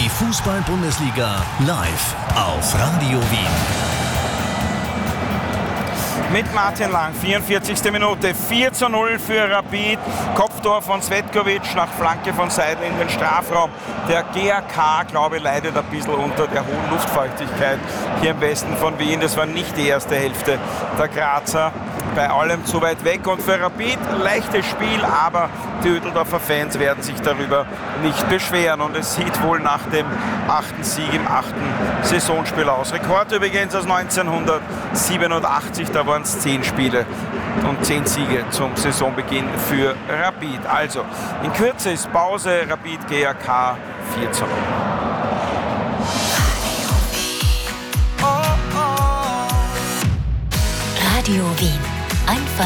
Die Fußball-Bundesliga live auf Radio Wien. Mit Martin Lang, 44. Minute, 4:0 für Rapid. Kopftor von Cvetkovic nach Flanke von Seidel in den Strafraum. Der GAK, glaube ich, leidet ein bisschen unter der hohen Luftfeuchtigkeit hier im Westen von Wien. Das war nicht die erste Hälfte der Grazer. Bei allem zu weit weg. Und für Rapid leichtes Spiel, aber die Ödeldorfer Fans werden sich darüber nicht beschweren. Und es sieht wohl nach dem 8. Sieg im 8. Saisonspiel aus. Rekord übrigens aus 1987, da waren es 10 Spiele und 10 Siege zum Saisonbeginn für Rapid. Also, in Kürze ist Pause, Rapid GAK 4:0. Radio Wien. Einfach